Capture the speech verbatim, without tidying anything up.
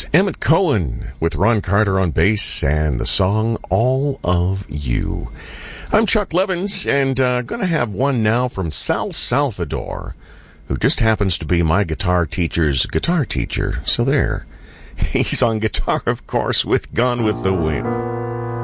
It's Emmett Cohen with Ron Carter on bass and the song All of You. I'm Chuck Levins, and uh, going to have one now from Sal Salvador, who just happens to be my guitar teacher's guitar teacher. So there. He's on guitar, of course, with Gone with the Wind.